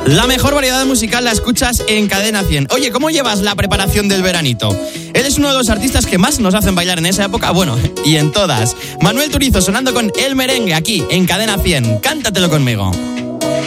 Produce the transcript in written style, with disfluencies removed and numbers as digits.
La mejor variedad musical la escuchas en Cadena 100. Oye, ¿cómo llevas la preparación del veranito? Él es uno de los artistas que más nos hacen bailar en esa época, bueno, y en todas. Manuel Turizo sonando con El Merengue aquí en Cadena 100. Cántatelo conmigo.